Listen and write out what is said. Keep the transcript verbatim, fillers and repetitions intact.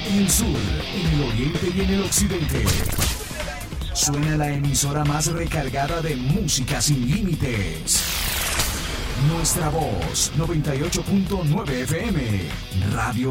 en el sur, en el oriente y en el occidente. Suena la emisora más recargada de música sin límites. Nuestra voz, noventa y ocho punto nueve F M, Radio